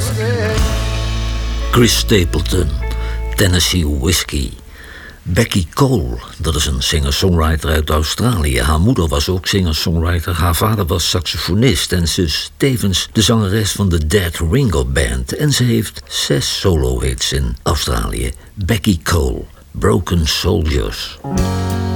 Chris Stapleton, Tennessee Whiskey. Becky Cole, dat is een singer-songwriter uit Australië. Haar moeder was ook singer-songwriter. Haar vader was saxofonist en ze is tevens de zangeres van de Dead Ringo Band. En ze heeft 6 solo-hits in Australië. Becky Cole, Broken Soldiers.